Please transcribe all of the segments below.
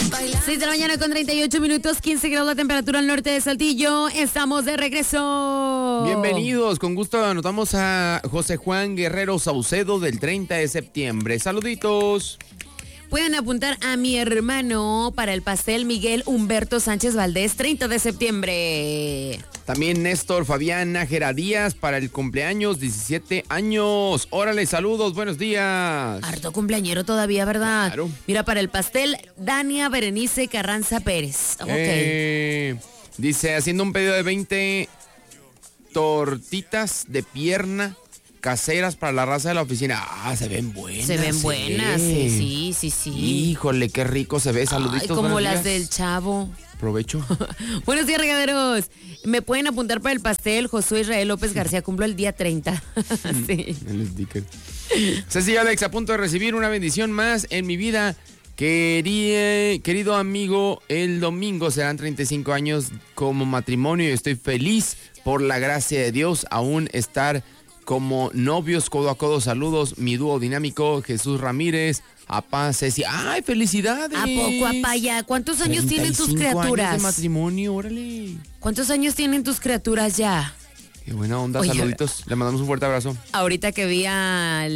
6 de la mañana con 38 minutos, 15 grados la temperatura al norte de Saltillo. Estamos de regreso. Bienvenidos, con gusto anotamos a José Juan Guerrero Saucedo del 30 de septiembre. Saluditos. Pueden apuntar a mi hermano para el pastel Miguel Humberto Sánchez Valdés, 30 de septiembre. También Néstor Fabián Nájera Díaz para el cumpleaños, 17 años. Órale, saludos, buenos días. Harto cumpleañero todavía, ¿verdad? Claro. Mira, para el pastel, Dania Berenice Carranza Pérez. Ok. Dice, haciendo un pedido de 20 tortitas de pierna caseras para la raza de la oficina. Ah, se ven buenas. Se ven buenas, sí. Híjole, qué rico se ve. Saluditos. Ay, como las días. del Chavo. Provecho. Buenos días, regaderos. Me pueden apuntar para el pastel. Josué Israel López García, cumplo el día 30. Sí. El sticker. Ceci Alex, a punto de recibir una bendición más en mi vida. Querido amigo, el domingo serán 35 años como matrimonio y estoy feliz por la gracia de Dios aún estar como novios codo a codo. Saludos, mi dúo dinámico, Jesús Ramírez, apá, Ceci. ¡Ay, felicidades! ¿A poco, apá, ya? ¿Cuántos años tienen tus 35 criaturas? años de matrimonio, órale. ¿Cuántos años tienen tus criaturas ya? Qué buena onda, Oye, saluditos. Le mandamos un fuerte abrazo. Ahorita que vi a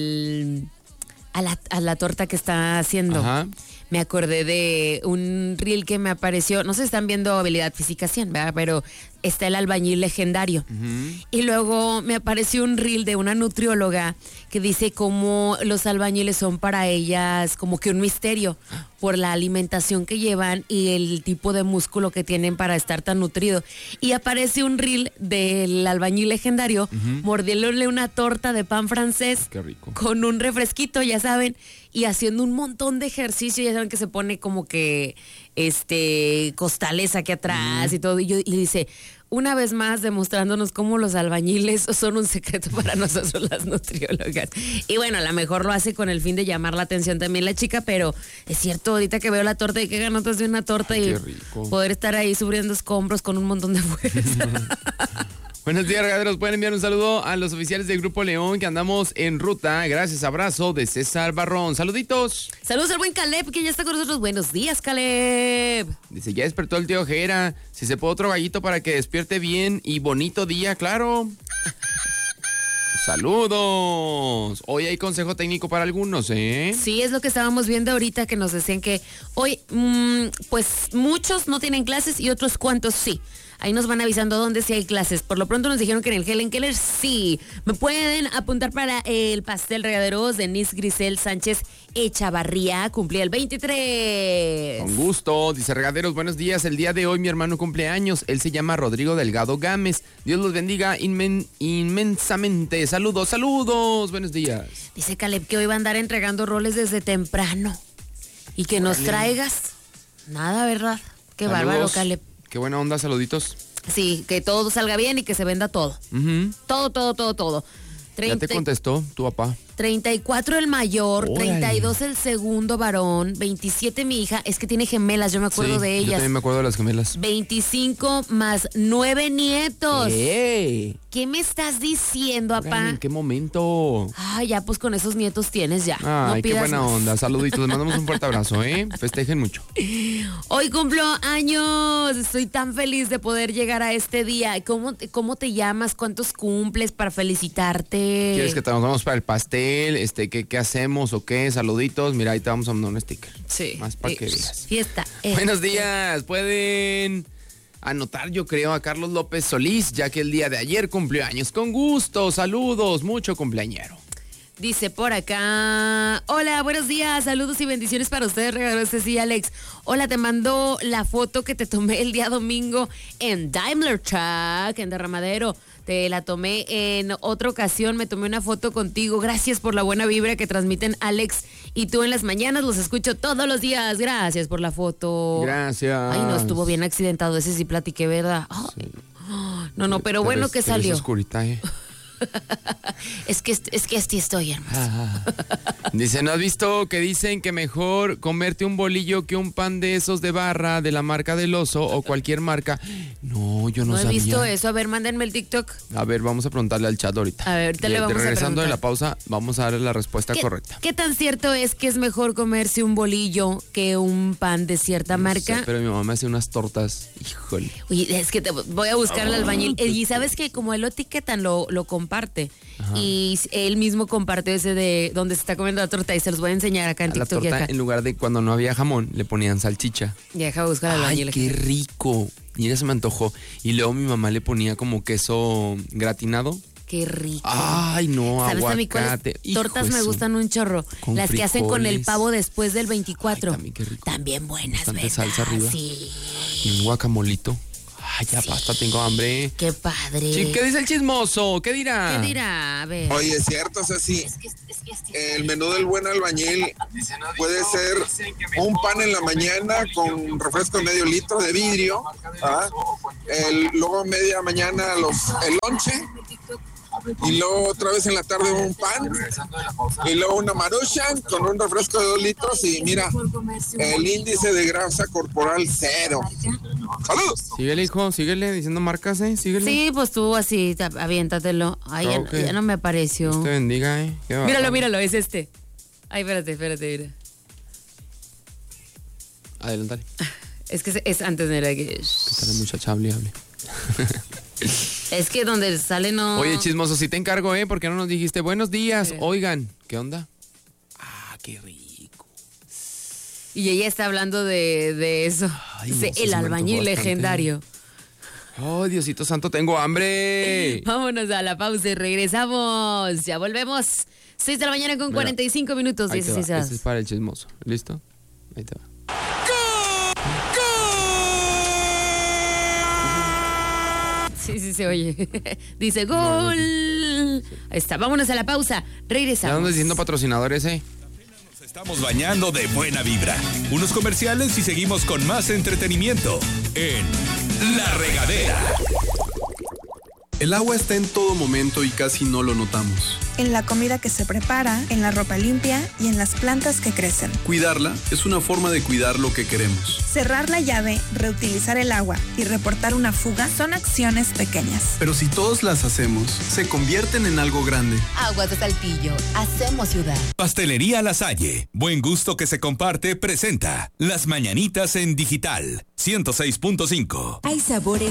la torta que está haciendo, Ajá. me acordé de un reel que me apareció. No sé si están viendo Habilidad Física 100, ¿verdad? Pero está el albañil legendario. Y luego me apareció un reel de una nutrióloga que dice cómo los albañiles son para ellas como que un misterio por la alimentación que llevan y el tipo de músculo que tienen para estar tan nutrido. Y aparece un reel del albañil legendario mordiéndole una torta de pan francés. Qué rico. Con un refresquito, ya saben, y haciendo un montón de ejercicio. Ya saben que se pone como que costales aquí atrás y todo. Y dice, una vez más demostrándonos cómo los albañiles son un secreto para nosotros las nutriólogas. Y bueno, a lo mejor lo hace con el fin de llamar la atención también la chica, pero es cierto, ahorita que veo la torta y que ganotas de una torta. Ay, y qué rico. Poder estar ahí subiendo escombros con un montón de fuerza. Buenos días, regaderos. Pueden enviar un saludo a los oficiales del Grupo León que andamos en ruta. Gracias, abrazo de César Barrón. Saluditos. Saludos al buen Caleb, que ya está con nosotros. Buenos días, Caleb. Dice, ya despertó el tío Jera. Si se puede otro gallito para que despierte bien y bonito día, claro. Saludos. Hoy hay consejo técnico para algunos, ¿eh? Sí, es lo que estábamos viendo ahorita, que nos decían que hoy, pues muchos no tienen clases y otros cuantos sí. Ahí nos van avisando dónde sí hay clases. Por lo pronto nos dijeron que en el Helen Keller sí. Me pueden apuntar para el pastel regaderos de Denise Grisel Sánchez Echavarría. Cumplía el 23. Con gusto. Dice, regaderos, buenos días. El día de hoy mi hermano cumpleaños. Él se llama Rodrigo Delgado Gámez. Dios los bendiga inmensamente. Saludos, saludos. Buenos días. Dice Caleb que hoy va a andar entregando roles desde temprano. Y que nos traigas nada, ¿verdad? Qué Saludos. bárbaro, Caleb. Qué buena onda, saluditos. Sí, que todo salga bien y que se venda todo. Todo. Ya te contestó tu papá. 34 el mayor, Órale. 32 el segundo varón, 27 mi hija, es que tiene gemelas, yo me acuerdo Sí, de yo ellas. también me acuerdo de las gemelas. 25 más 9 nietos. ¡Ey! ¿Qué me estás diciendo, Órale, papá? ¿en qué momento? Ay, ya pues con esos nietos tienes ya. Ay, no qué pidas buena más. onda. Saluditos, les mandamos un fuerte abrazo, ¿eh? Festejen mucho. Hoy cumplo años, estoy tan feliz de poder llegar a este día. ¿Cómo te llamas? ¿Cuántos cumples para felicitarte? ¿Quieres que te nos vamos para el pastel? ¿Qué hacemos o qué? Saluditos. Mira, ahí te vamos a mandar un sticker. Sí. Más para que veas. Fiesta. Buenos días. Pueden anotar, yo creo, a Carlos López Solís, ya que el día de ayer cumplió años. Con gusto. Saludos. Mucho cumpleañero. Dice por acá, hola, buenos días, saludos y bendiciones para ustedes, regalos Ceci y Alex. Hola, te mando la foto que te tomé el día domingo en Daimler Truck, en Derramadero. Te la tomé en otra ocasión, me tomé una foto contigo. Gracias por la buena vibra que transmiten Alex y tú en las mañanas. Los escucho todos los días. Gracias por la foto. Gracias. Ay, no, estuvo bien accidentado. Ese sí platiqué, ¿verdad? Ay, Sí. no, pero bueno que salió. Oscurita, ¿eh? Es que así estoy, hermoso. Dice, ¿no has visto que dicen que mejor comerte un bolillo que un pan de esos de barra de la marca del Oso o cualquier marca? No, yo no sabía. No he visto eso. A ver, mándenme el TikTok. A ver, vamos a preguntarle al chat ahorita. A ver, te le vamos a regresando preguntar. de la pausa, vamos a darle la respuesta correcta. ¿Qué tan cierto es que es mejor comerse un bolillo que un pan de cierta marca? Sí, pero mi mamá me hace unas tortas, híjole. Oye, es que te voy a buscar al albañil. Y sabes que como él lo etiquetan, lo comparte. Ajá. Y él mismo compartió ese de donde se está comiendo la torta y se los voy a enseñar acá en a TikTok. La torta, en lugar de cuando no había jamón, le ponían salchicha. Ya deja buscar al albañil. ¡Ay, qué rico! Y ella se me antojó. Y luego mi mamá le ponía como queso gratinado. Qué rico. Ay, no, ¿sabes aguacate. A mí cuáles tortas me gustan un chorro? Con las frijoles. Que hacen con el pavo después del 24. Ay, también, qué rico. También buenas, bastante ¿verdad? salsa arriba. Sí. Y un guacamolito. Ay, ya basta, tengo hambre. Qué padre. Sí, ¿qué dice el chismoso? ¿Qué dirá? ¿Qué dirá? A ver. Oye, es cierto, Ceci. El menú del buen albañil puede ser un pan en la mañana con refresco de medio litro de vidrio. Luego media mañana el lonche. Y luego otra vez en la tarde un pan. Y luego una maruchan con un refresco de 2 litros. Y mira, el índice de grasa corporal 0. ¡Saludos! Síguele, hijo, síguele diciendo marcas, síguele. Sí, pues tú así, aviéntatelo. Ay, okay. ya no me apareció. Dios te bendiga, Míralo, es este. Ay, espérate, mira. Adelántale. Es que es antes de la que... ¿Qué tal la muchacha? Hable. Es que donde sale no... Oye, chismoso, si te encargo, ¿por qué no nos dijiste buenos días? Oigan, ¿qué onda? Ah, qué rico. Y ella está hablando de eso. Ay, no, el albañil legendario. Oh, Diosito santo, tengo hambre. Vámonos a la pausa y regresamos. Ya volvemos. 6 de la mañana con 45 minutos. 16 horas. Este es para el chismoso. ¿Listo? Ahí te va. Sí, se oye. Dice gol. Ahí está, vámonos a la pausa. Regresamos. ¿Ya andas diciendo patrocinadores, Nos estamos bañando de buena vibra. Unos comerciales y seguimos con más entretenimiento en La Regadera. El agua está en todo momento y casi no lo notamos. En la comida que se prepara, en la ropa limpia y en las plantas que crecen. Cuidarla es una forma de cuidar lo que queremos. Cerrar la llave, reutilizar el agua y reportar una fuga son acciones pequeñas. Pero si todos las hacemos, se convierten en algo grande. Aguas de Saltillo, hacemos ciudad. Pastelería La Salle, buen gusto que se comparte, presenta Las Mañanitas en Digital 106.5. Hay sabores